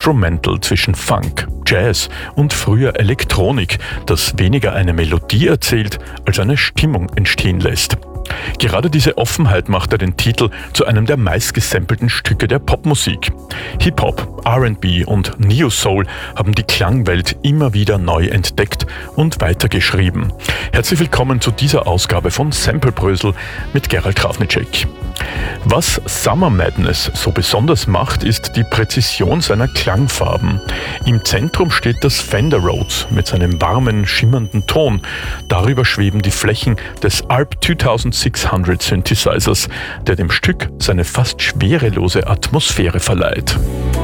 Instrumental zwischen Funk, Jazz und früher Elektronik, das weniger eine Melodie erzählt, als eine Stimmung entstehen lässt. Gerade diese Offenheit machte den Titel zu einem der meistgesampelten Stücke der Popmusik. Hip-Hop, R&B und Neo-Soul haben die Klangwelt immer wieder neu entdeckt und weitergeschrieben. Herzlich willkommen zu dieser Ausgabe von Samplebrösel mit Gerald Trafnicek. Was Summer Madness so besonders macht, ist die Präzision seiner Klangfarben. Im Zentrum steht das Fender Rhodes mit seinem warmen, schimmernden Ton. Darüber schweben die Flächen des ARP 2600 Synthesizers, der dem Stück seine fast schwerelose Atmosphäre verleiht.